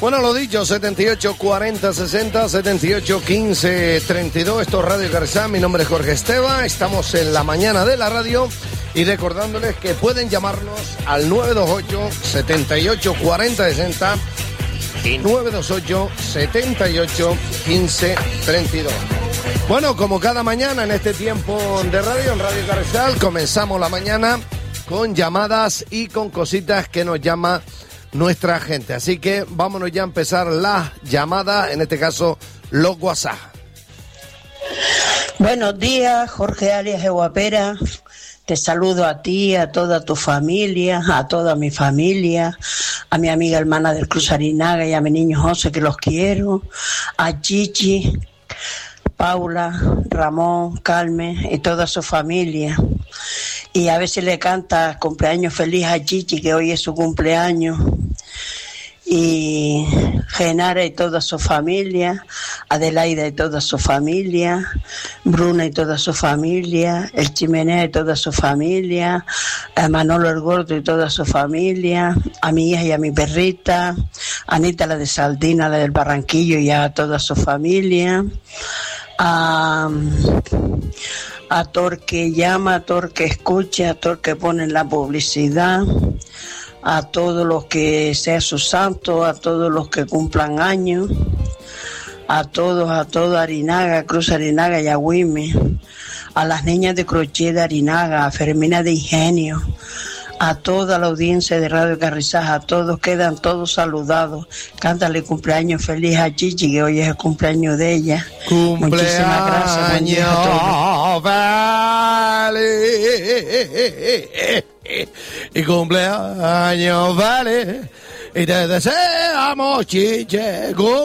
Bueno, lo dicho, 78 40 60, 78 15 32. Esto es Radio Carrizal. Mi nombre es Jorge Esteva. Estamos en la mañana de la radio y recordándoles que pueden llamarnos al 928 78 40 60 y 928 78 15 32. Bueno, como cada mañana en este tiempo de radio, en Radio Carrizal, comenzamos la mañana con llamadas y con cositas que nos llama nuestra gente. Así que vámonos ya a empezar las llamadas, en este caso los WhatsApp. Buenos días, Jorge Arias de Guapera. Te saludo a ti, a toda tu familia, a toda mi familia, a mi amiga hermana del Cruz Arinaga y a mi niño José, que los quiero, a Chichi, Paula, Ramón, Carmen y toda su familia. Y a veces le canta cumpleaños feliz a Chichi, que hoy es su cumpleaños. Y Genara y toda su familia, Adelaida y toda su familia, Bruna y toda su familia, el Chimenea y toda su familia, a Manolo el Gordo y toda su familia, a mi hija y a mi perrita, Anita la de Saldina, la del Barranquillo y a toda su familia, a Tor que llama, a Tor que escucha, a Tor que pone la publicidad, a todos los que sea su santo, a todos los que cumplan años, a toda Arinaga, Cruz Arinaga y Agüime, a las niñas de crochet de Arinaga, a Fermina de Ingenio, a toda la audiencia de Radio Carrizal, a todos, quedan todos saludados. Cántale cumpleaños feliz a Chichi, que hoy es el cumpleaños de ella. Muchísimas gracias. Buen día a todos. Y cumpleaños vale, y te deseamos, Chiche, cumpleaños